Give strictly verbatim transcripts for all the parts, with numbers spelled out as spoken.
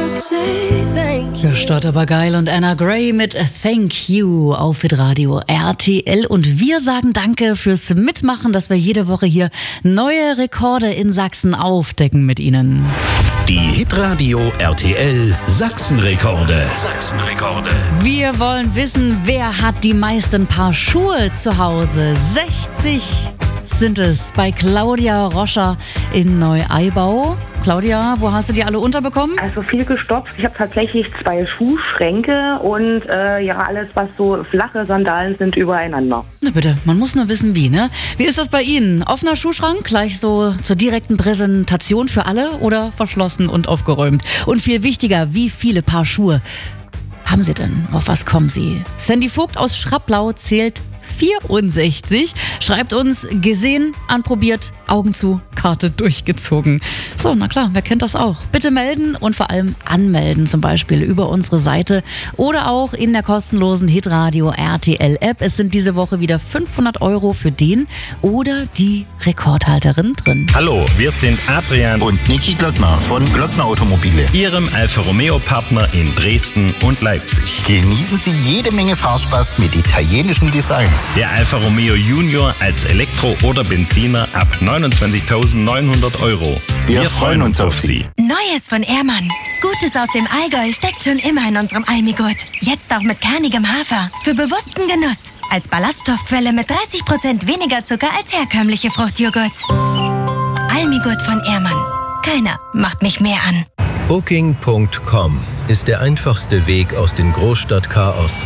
Gestört aber geil und Anna Gray mit Thank You auf Hitradio R T L. Und wir sagen danke fürs Mitmachen, dass wir jede Woche hier neue Rekorde in Sachsen aufdecken mit Ihnen. Die Hitradio R T L Sachsenrekorde. Sachsenrekorde. Wir wollen wissen, wer hat die meisten Paar Schuhe zu Hause? sechzig sind es bei Claudia Roscher in Neu-Eibau. Claudia, wo hast du die alle unterbekommen? Also viel gestopft. Ich habe tatsächlich zwei Schuhschränke und äh, ja, alles, was so flache Sandalen sind, übereinander. Na bitte, man muss nur wissen, wie, ne? Wie ist das bei Ihnen? Offener Schuhschrank, gleich so zur direkten Präsentation für alle oder verschlossen und aufgeräumt? Und viel wichtiger, wie viele Paar Schuhe haben Sie denn? Auf was kommen Sie? Sandy Vogt aus Schrapplau zählt vierundsechzig, schreibt uns, gesehen, anprobiert, Augen zu, Karte durchgezogen. So, na klar, wer kennt das auch? Bitte melden und vor allem anmelden, zum Beispiel über unsere Seite oder auch in der kostenlosen Hitradio R T L App. Es sind diese Woche wieder fünfhundert Euro für den oder die Rekordhalterin drin. Hallo, wir sind Adrian und Niki Glottner von Glottner Automobile, Ihrem Alfa Romeo Partner in Dresden und Leipzig. Genießen Sie jede Menge Fahrspaß mit italienischem Design. Der Alfa Romeo Junior als Elektro- oder Benziner ab neunundzwanzigtausendneunhundert Euro. Wir, Wir freuen uns auf Sie. Neues von Ehrmann. Gutes aus dem Allgäu steckt schon immer in unserem Almigurt. Jetzt auch mit kernigem Hafer. Für bewussten Genuss. Als Ballaststoffquelle mit dreißig Prozent weniger Zucker als herkömmliche Fruchtjoghurt. Almigurt von Ehrmann. Keiner macht mich mehr an. Booking Punkt com ist der einfachste Weg aus dem Großstadtchaos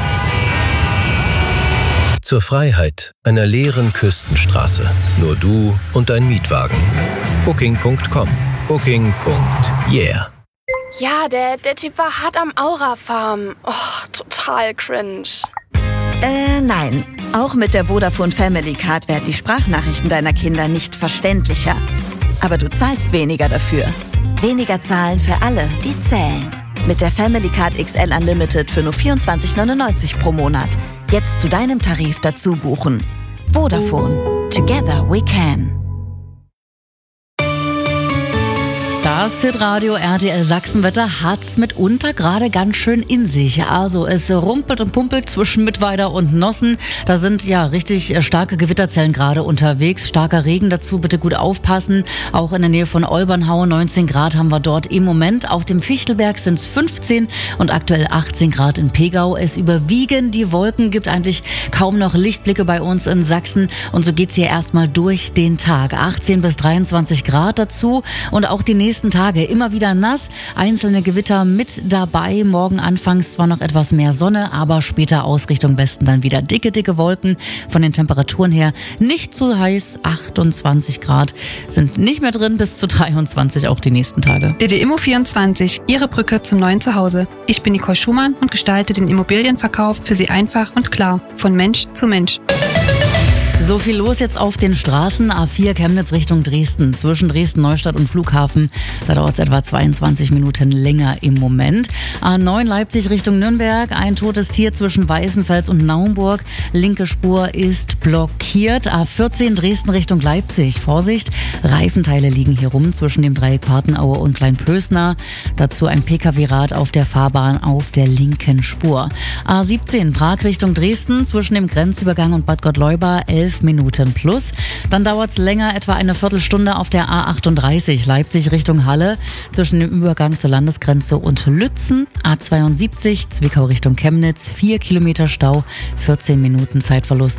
zur Freiheit einer leeren Küstenstraße. Nur du und dein Mietwagen. Booking Punkt com. Booking. Yeah. Ja, der, der Typ war hart am Aura-Farm. Oh, total cringe. Äh, nein. Auch mit der Vodafone Family Card werden die Sprachnachrichten deiner Kinder nicht verständlicher. Aber du zahlst weniger dafür. Weniger zahlen für alle, die zählen. Mit der Family Card X L Unlimited für nur vierundzwanzig neunundneunzig pro Monat. Jetzt zu deinem Tarif dazu buchen. Vodafone. Together we can. Das Hitradio R T L Sachsenwetter hat's mitunter gerade ganz schön in sich. Also es rumpelt und pumpelt zwischen Mittweida und Nossen. Da sind ja richtig starke Gewitterzellen gerade unterwegs. Starker Regen dazu, bitte gut aufpassen. Auch in der Nähe von Olbernhau, neunzehn Grad haben wir dort im Moment. Auf dem Fichtelberg sind es fünfzehn und aktuell achtzehn Grad in Pegau. Es überwiegen die Wolken, gibt eigentlich kaum noch Lichtblicke bei uns in Sachsen. Und so geht's hier erstmal durch den Tag. achtzehn bis dreiundzwanzig Grad dazu und auch die nächsten Tage immer wieder nass, einzelne Gewitter mit dabei. Morgen anfangs zwar noch etwas mehr Sonne, aber später aus Richtung Westen dann wieder dicke, dicke Wolken. Von den Temperaturen her nicht zu heiß, achtundzwanzig Grad sind nicht mehr drin, bis zu dreiundzwanzig auch die nächsten Tage. D D Immo vierundzwanzig, Ihre Brücke zum neuen Zuhause. Ich bin Nicole Schumann und gestalte den Immobilienverkauf für Sie einfach und klar, von Mensch zu Mensch. So viel los jetzt auf den Straßen. A vier Chemnitz Richtung Dresden. Zwischen Dresden, Neustadt und Flughafen. Da dauert es etwa zweiundzwanzig Minuten länger im Moment. A neun Leipzig Richtung Nürnberg. Ein totes Tier zwischen Weißenfels und Naumburg. Linke Spur ist blockiert. A vierzehn Dresden Richtung Leipzig. Vorsicht, Reifenteile liegen hier rum zwischen dem Dreieck Partenaue und Kleinpösner. Dazu ein P K W-Rad auf der Fahrbahn auf der linken Spur. A siebzehn Prag Richtung Dresden. Zwischen dem Grenzübergang und Bad Gottleuba elf Minuten plus. Dann dauert es länger, etwa eine Viertelstunde auf der A achtunddreißig Leipzig Richtung Halle zwischen dem Übergang zur Landesgrenze und Lützen. A zweiundsiebzig Zwickau Richtung Chemnitz, vier Kilometer Stau, vierzehn Minuten Zeitverlust.